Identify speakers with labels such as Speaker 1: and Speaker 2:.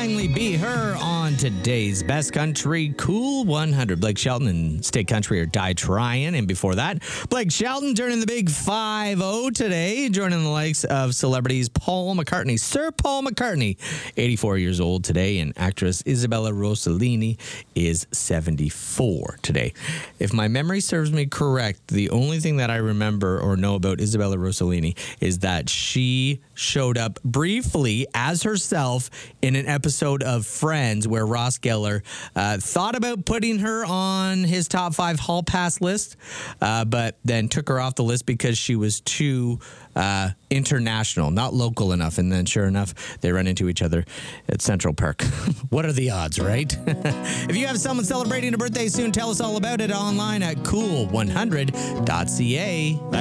Speaker 1: finally be her on today's Best Country Cool 100. Blake Shelton and State Country are Die Tryin'. And before that, Blake Shelton turning the big 5-0 today, joining the likes of celebrities Paul McCartney. Sir Paul McCartney, 84 years old today, and actress Isabella Rossellini is 74 today. If my memory serves me correct, the only thing that I remember or know about Isabella Rossellini is that she showed up briefly as herself in an episode of Friends where Ross Geller thought about putting her on his top 5 hall pass list, but then took her off the list because she was too international, not local enough. And then sure enough, they run into each other at Central Park. What are the odds, right? If you have someone celebrating a birthday soon, tell us all about it online at cool100.ca.